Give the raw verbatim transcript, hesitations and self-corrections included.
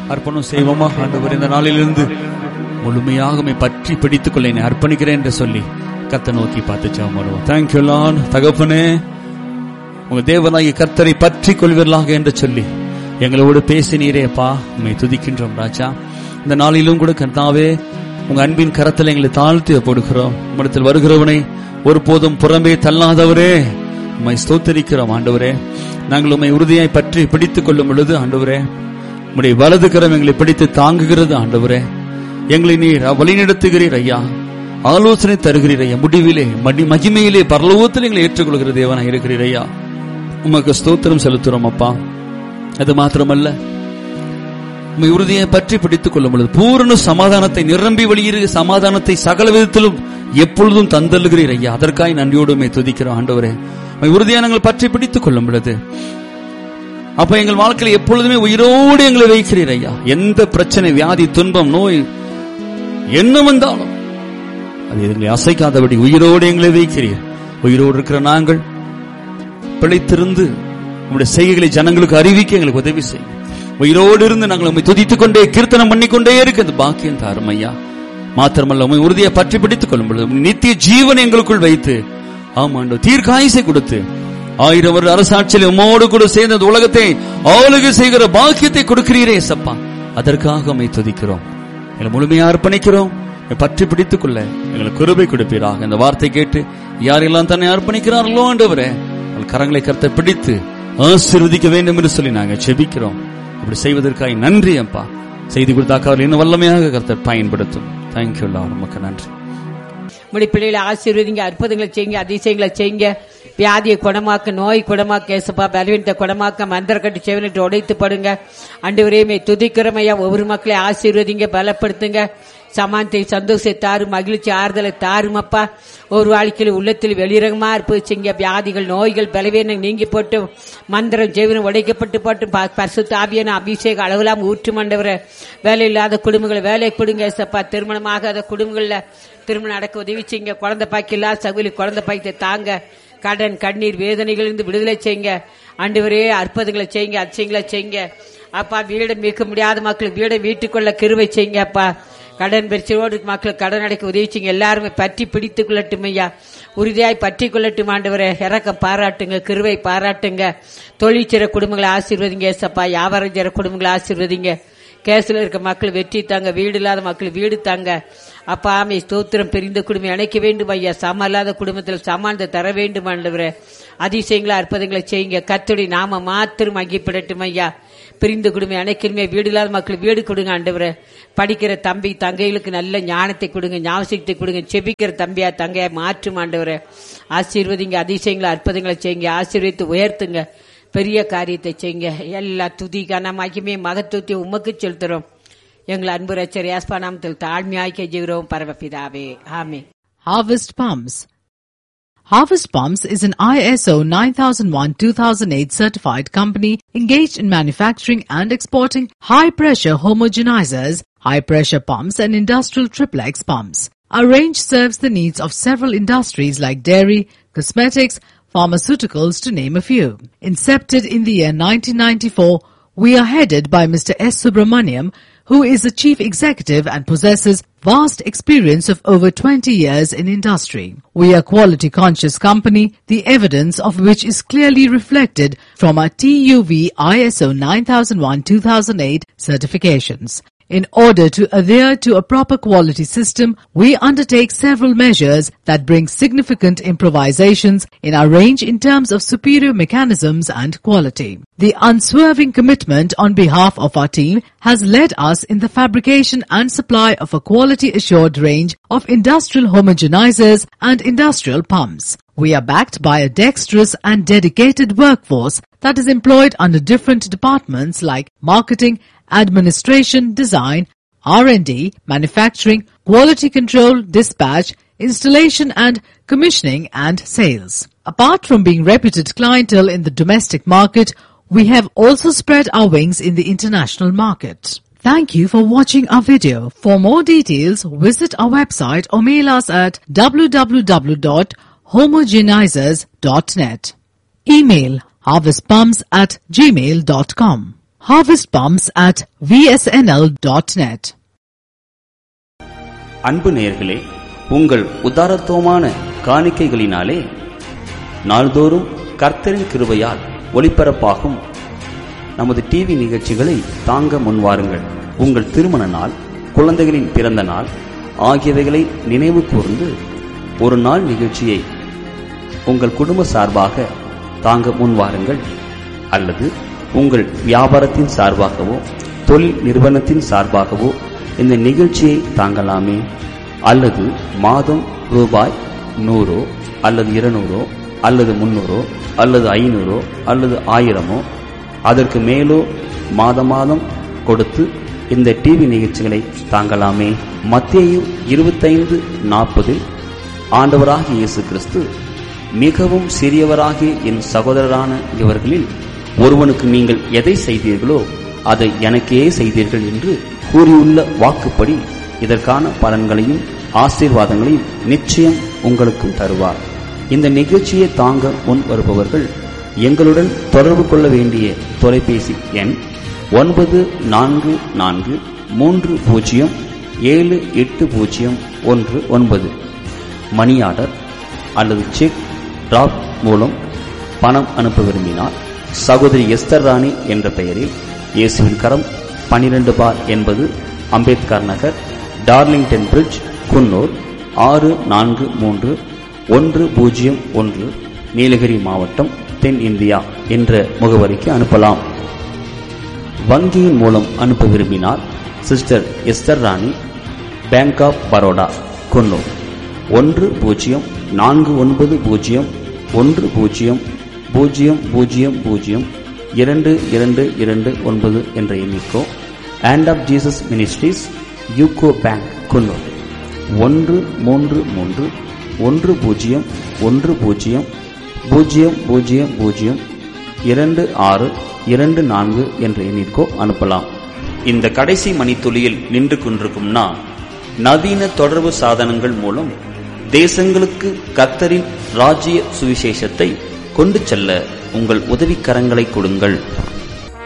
அர்ப்பணம் செய்வோமா? ஆண்டவர், இந்த நாளிலிருந்து முழுமையாக உம்மை பற்றி பிடித்துக் கொள்ள என்னை அர்ப்பணிக்கிறேன் என்று சொல்லி கர்த்தரை நோக்கி பார்த்து ஜெபம் பண்ணுவோம். Thank you Lord. தகப்பனே, உங்க தேவனாகிய கர்த்தரை பற்றி கொள்வீர்களாக என்று சொல்லி எங்களோடு பேசினீரேப்பா, உம்மை துதிக்கின்றோம் ராஜா. இந்த நாளிலும் கூட கர்த்தாவே, உங்க அன்பின் கரத்தில் எங்களை தாழ்த்தி போடுகிறோம். உம்மிடத்தில் வருகிறவனை ஒருபோதும் புறம்பே தள்ளாதவரே, உம்மை ஸ்தோத்திரிக்கிறோம் ஆண்டவரே. நாங்கள் உம்மை உறுதியாய் பற்றி பிடித்துக் கொள்ளும் பொழுது ஆண்டவரே, உம்முடைய வலது கரம் எங்களை பிடித்து தாங்குகிறது ஆண்டவரே. எங்களை நீர் வழிநடத்துகிறீர் ஐயா, ஆலோசனை தருகிறீர் ஐயா. முடிவிலே மகிமையிலே பரலோகத்தில் எங்களை ஏற்றுக்கொள்கிற தேவனாக இருக்கிறீர் ஐயா. உமக்கு ஸ்தோத்திரம் செலுத்துறோம் அப்பா. அது மாத்திரமல்ல, உம்மை உறுதியை பற்றி பிடித்துக் கொள்ளும் பொழுது பூரண சமாதானத்தை நிரம்பி வழியிற சமாதானத்தை சகல விதத்திலும் எப்பொழுதும் தந்தல்கிறீர் ஐயா. அதற்காக நன்றியோடு உம்மை துதிக்கிறோம் ஆண்டவரே. உம்மை உறுதியாக நாங்கள் பற்றி பிடித்துக் கொள்ளும் பொழுது அப்ப எங்கள் வாழ்க்கையில் எப்பொழுதுமே உயிரோடு எங்களை வைக்கிறீர் ஐயா. எந்த பிரச்சனை, வியாதி, துன்பம், நோய் என்ன வந்தாலும் அது எங்களை அசைக்காதபடி உயிரோடு எங்களை வைக்கிறீர். உயிரோடு இருக்கிற நாங்கள் பிழைத்திருந்து உங்களுடைய செய்கைகளை ஜனங்களுக்கு அறிவிக்க எங்களுக்கு உதவி செய்யும். உயிரோடு இருந்து நாங்கள் உம்மை துதித்துக் கொண்டே கீர்த்தனம் பண்ணிக்கொண்டே இருக்க அந்த பாக்கியம் தாரும் ஐயா. மாத்திரமல்ல, உம்மை உறுதியை பற்றி பிடித்துக் கொள்ளும் பொழுது நித்திய ஜீவன் எங்களுக்குள் வைத்து ஆமாண்டோ தீர்க்காயுசை கொடுத்து ஆயிரம் வருட அரசாட்சியில் உம்மோடு கூட சேர்ந்த உலகத்தை ஆளுகை செய்கிற பாக்கியத்தை கொடுக்கிறீரே சப்பா. அதற்காக உம்மை துதிக்கிறோம். எங்களை முழுமையா அர்ப்பணிக்கிறோம். பற்றி பிடித்துக் கொள்ள எங்களுக்கு கிருபை கொடுப்பீராக. இந்த வார்த்தை கேட்டு யாரெல்லாம் தன்னை அர்ப்பணிக்கிறார்களோ ஆண்டவரே, கரங்களை கர்த்தர் பிடித்து ஆசீர்வதிக்க வேண்டும் என்று சொல்லி நாங்கள் செபிக்கிறோம். அப்படி செய்வதற்காக நன்றி அப்பா. செய்தி கொடுத்தாக்க அவர் இன்னும் வல்லமையாக கர்த்தர் பயன்படுத்தும். Thank you Lord. நமக்கு நன்றி. உம்முடைய பிள்ளைகளை ஆசீர்வதிங்க, அற்புதங்களை செய்யுங்க, அதிசயங்களை செய்யுங்க. வியாதியை குணமாக்க, நோய் குணமாக்க ஏசப்பா, பலவீனத்தை குணமாக்க, மந்திர கட்டி செவினிட்டு உடைத்து படுங்க. ஆண்டவரே துதிக்கிறோம் ஐயா. ஒவ்வொரு மக்களை ஆசீர்வதிங்க, பலப்படுத்துங்க. சமானத்தை, சந்தோஷத்தை தாரும், மகிழ்ச்சி, ஆறுதலை தாரும் அப்பா. ஒரு வாழ்க்கையில் உள்ளத்தில் வெளிரகமா இருப்பிச்சிங்க. வியாதிகள், நோய்கள், பலவீனம் நீங்கி போட்டு, மந்திரம் ஜெவனம் உடைக்கப்பட்டு போட்டு, பரிசுத்த ஆவியான அபிஷேகம் அளவெல்லாம் ஊற்று மண்டவர. வேலை இல்லாத குடும்பங்களை வேலை கொடுங்க ஏசப்பா. திருமணமாகாத குடும்பங்கள்ல திருமணம் நடக்க உதவி செய்யுங்க. குழந்தை பாக்கில்லா சகுலி குழந்தை பாக்கியத்தை தாங்க. கடன், கண்ணீர், வேதனைகளிலிருந்து விடுதலை செய்யுங்க ஆண்டவரே. அற்புதங்களை செய்யுங்க, அதிசயங்களை செய்யுங்க அப்பா. வீடு மீட்க முடியாத மக்களுக்கு வீடை வீட்டுக்குள்ள கிருபை செய்யுங்க அப்பா. கடன் பிரச்சனையோடு மக்களுக்கு கடன் அடைக்க உதவி செய்யுங்க. எல்லாருமே பற்றி பிடித்துக் கொள்ளட்டும் ஐயா. உறுதியாய் பற்றி கொள்ளட்டும் ஆண்டவரே. இறக்கம் பாராட்டுங்க, கிருபை பாராட்டுங்க. தொழிற்சிற குடும்பங்களை ஆசீர்வதிங்க ஏசப்பா. வியாபாரம் செய்ற குடும்பங்களை ஆசீர்வதிங்க. கேஸ்ல இருக்க மக்கள் வெற்றி தாங்க, வீடு இல்லாத மக்கள் வீடு தாங்க அப்பா. ஆமை ஸ்தோத்திரம். பிரிந்த குடும்பம் இணைக்க வேண்டும் ஐயா. சம இல்லாத குடும்பத்தில் சமானத்தை தர வேண்டும் ஆண்டவரே. அதிசயங்களை அற்புதங்களை செய்யுங்க. கர்த்தருடைய நாம மாத்திரம் மகிமைப்படட்டும் ஐயா. பிரிந்து குடும்பம் அணைக்கணுமே. வீடு இல்லாத மக்கள் வீடு கொடுங்க ஆண்டவரே. படிக்கிற தம்பி தங்கைகளுக்கு நல்ல ஞானத்தை கொடுங்க, ஞாபகத்தை கொடுங்க. செபிக்கிற தம்பியா தங்கையா மாற்றும் ஆண்டவரே. ஆசீர்வதிங்க, அதிசயங்களை அற்புதங்களை செய்யுங்க. ஆசீர்வதித்து உயர்த்துங்க, பெரிய காரியத்தை செய்யுங்க. எல்லா துதிக்கான மகிமை மகத்துவத்தை உமக்கு செலுத்துறோம். எங்கள் அன்பு ரட்சகர் இயேசு நாமத்தில் தாழ்மையாய் கெஞ்சுகிறோம் பரமபிதாவே, ஆமென். Harvest Pumps. Harvest Pumps is an I S O nine thousand one two thousand eight certified company engaged in manufacturing and exporting high-pressure homogenizers, high-pressure pumps and industrial triplex pumps. Our range serves the needs of several industries like dairy, cosmetics, pharmaceuticals to name a few. Incepted in the year nineteen ninety-four, we are headed by Mister S. Subramaniam, who is the chief executive and possesses vast experience of over twenty years in industry. We are quality conscious company, the evidence of which is clearly reflected from our T U V I S O nine thousand one two thousand eight certifications. In order to adhere to a proper quality system, we undertake several measures that bring significant improvisations in our range in terms of superior mechanisms and quality. The unswerving commitment on behalf of our team has led us in the fabrication and supply of a quality assured range of industrial homogenizers and industrial pumps. We are backed by a dexterous and dedicated workforce that is employed under different departments like marketing, administration, design, R and D, manufacturing, quality control, dispatch, installation and commissioning and sales. Apart from being reputed clientele in the domestic market, we have also spread our wings in the international market. Thank you for watching our video. For more details, visit our website or mail us at w w w dot homogenizers dot net. Email harvestpumps at gmail dot com. Harvest Palms at v s n l dot net. அன்பு நேயர்களே, உங்கள் உதாரத்துவமான காணிக்கைகளினாலே நாள்தோறும் கர்த்தரின் கிருபையால் ஒளிபரப்பாகும் நமது TV நிகழ்ச்சிகளை தாங்க முன்வாருங்கள். உங்கள் திருமண நாள், குழந்தைகளின் பிறந்த நாள் ஆகியவைகளை நினைவு கூர்ந்து ஒரு நாள் நிகழ்ச்சியை உங்கள் குடும்ப சார்பாக தாங்க முன்வாருங்கள். அல்லது உங்கள் வியாபாரத்தின் சார்பாகவோ தொழில் நிறுவனத்தின் சார்பாகவோ இந்த நிகழ்ச்சியை தாங்கலாமே. அல்லது மாதம் ரூபாய் நூறோ அல்லது இருநூறோ அல்லது முன்னூறோ அல்லது ஐநூறோ அல்லது ஆயிரமோ அதற்கு மேலோ மாத மாதம் கொடுத்து இந்த டிவி நிகழ்ச்சிகளை தாங்கலாமே. மத்தேயு இருபத்தைந்து நாற்பதில் ஆண்டவராகிய இயேசு கிறிஸ்து, மிகவும் சிறியவராகிய என் சகோதரரான இவர்களில் ஒருவனுக்கு நீங்கள் எதை செய்தீர்களோ அதை எனக்கே செய்தீர்கள் என்று கூறியுள்ள வாக்குப்படி இதற்கான பலன்களையும் ஆசீர்வாதங்களையும் நிச்சயம் உங்களுக்கும் தருவார். இந்த நிகழ்ச்சியை தாங்க முன் வருபவர்கள் எங்களுடன் தொடர்பு கொள்ள வேண்டிய தொலைபேசி எண் ஒன்பது நான்கு நான்கு மூன்று பூஜ்ஜியம் ஏழு எட்டு பூஜ்ஜியம் ஒன்று ஒன்பது. மணி ஆர்டர் அல்லது செக் டிராப் மூலம் பணம் அனுப்ப விரும்பினால் சகோதரி எஸ்தர் ராணி என்ற பெயரில் இயேசுவின் கரம் பனிரெண்டு பார் என்பது அம்பேத்கர் நகர், டார்லிங்டன் பிரிட்ஜ், குன்னூர் ஆறு நான்கு மூன்று ஒன்று பூஜ்ஜியம் ஒன்று, நீலகிரி மாவட்டம், தென் இந்தியா என்ற முகவரிக்கு அனுப்பலாம். வங்கியின் மூலம் அனுப்ப விரும்பினால் sister Esther Rani, bank of Baroda, Coonoor ஒன்று பூஜ்ஜியம் நான்கு ஒன்பது பூஜ்ஜியம் ஒன்று பூஜ்ஜியம் பூஜ்ஜியம் பூஜ்ஜியம் பூஜ்ஜியம் இரண்டு இரண்டு இரண்டு ஒன்பது என்ற எண்ணிக்கோ, hand of Jesus ministries, UCO bank, Coonoor ஒன்று மூன்று மூன்று ஒன்று பூஜ்ஜியம் ஒன்று பூஜ்ஜியம் பூஜ்ஜியம் பூஜ்ஜியம் பூஜ்ஜியம் இரண்டு ஆறு இரண்டு நான்கு என்ற எண்ணிற்கோ அனுப்பலாம். இந்த கடைசி மணித்துளியில் நின்று கொண்டிருக்கும் நான், நவீன தொடர்பு சாதனங்கள் மூலம் தேசங்களுக்கு கர்த்தரின் ராஜ்ய சுவிசேஷத்தை கொண்டு செல்ல உங்கள் உதவிக்கரங்களை கொடுங்கள்.